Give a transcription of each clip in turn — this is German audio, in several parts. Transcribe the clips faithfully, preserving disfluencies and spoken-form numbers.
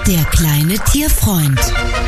Der kleine Tierfreund.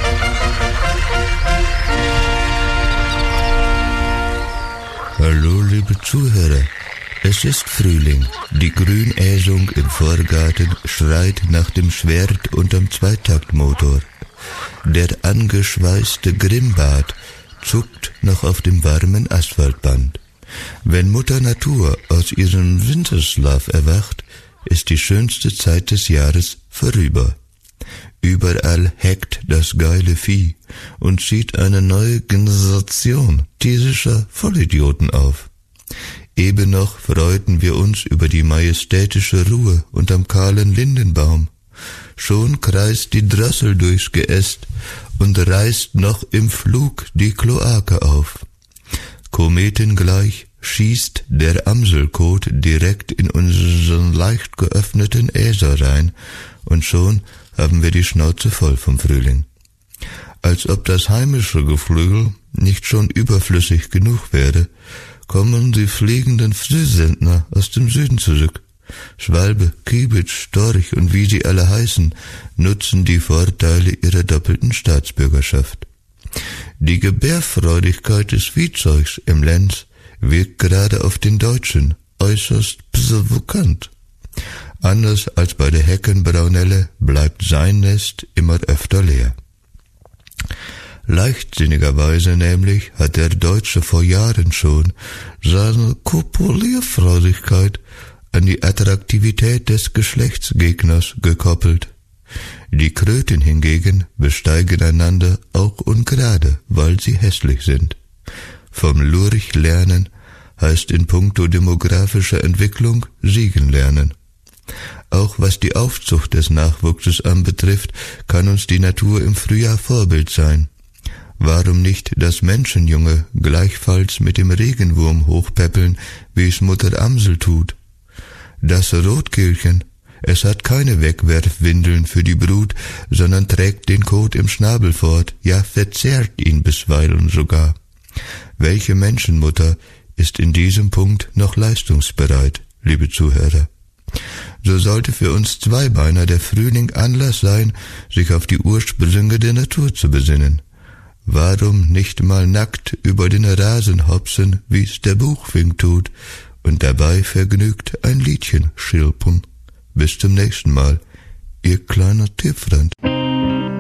Hallo, liebe Zuhörer. Es ist Frühling. Die Grünäsung im Vorgarten schreit nach dem Schwert unterm Zweitaktmotor. Der angeschweißte Grimmbart zuckt noch auf dem warmen Asphaltband. Wenn Mutter Natur aus ihrem Winterschlaf erwacht, ist die schönste Zeit des Jahres vorüber. Überall heckt das geile Vieh und zieht eine neue Generation tierischer Vollidioten auf. Eben noch freuten wir uns über die majestätische Ruhe unterm kahlen Lindenbaum. Schon kreist die Drossel durchs Geäst und reißt noch im Flug die Kloake auf. Kometengleich schießt der Amselkot direkt in unseren leicht geöffneten Äser rein, und schon haben wir die Schnauze voll vom Frühling. Als ob das heimische Geflügel nicht schon überflüssig genug wäre, kommen die fliegenden Frühsendner aus dem Süden zurück. Schwalbe, Kiebitz, Storch und wie sie alle heißen, nutzen die Vorteile ihrer doppelten Staatsbürgerschaft. Die Gebärfreudigkeit des Viehzeugs im Lenz wirkt gerade auf den Deutschen äußerst provokant. Anders als bei der Heckenbraunelle bleibt sein Nest immer öfter leer. Leichtsinnigerweise nämlich hat der Deutsche vor Jahren schon seine Kopulierfreudigkeit an die Attraktivität des Geschlechtsgegners gekoppelt. Die Kröten hingegen besteigen einander auch ungerade, weil sie hässlich sind. Vom Lurch lernen heißt in puncto demografischer Entwicklung siegen lernen. Auch was die Aufzucht des Nachwuchses anbetrifft, kann uns die Natur im Frühjahr Vorbild sein. Warum nicht das Menschenjunge gleichfalls mit dem Regenwurm hochpäppeln, wie es Mutter Amsel tut? Das Rotkehlchen, es hat keine Wegwerfwindeln für die Brut, sondern trägt den Kot im Schnabel fort, ja verzehrt ihn bisweilen sogar. Welche Menschenmutter ist in diesem Punkt noch leistungsbereit, liebe Zuhörer? So sollte für uns Zweibeiner der Frühling Anlass sein, sich auf die Ursprünge der Natur zu besinnen. Warum nicht mal nackt über den Rasen hopsen, wie's der Buchfink tut, und dabei vergnügt ein Liedchen schilpen? Bis zum nächsten Mal, Ihr kleiner Tierfreund.